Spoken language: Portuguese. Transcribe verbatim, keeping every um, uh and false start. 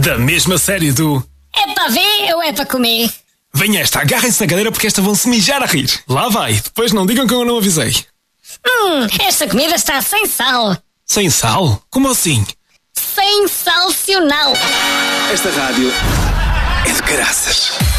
Da mesma série do... É para ver ou é para comer? Venha esta, agarrem-se na cadeira porque esta vão se mijar a rir. Lá vai, depois não digam que eu não avisei. Hum, esta comida está sem sal. Sem sal? Como assim? Sensacional. Esta rádio é de caraças.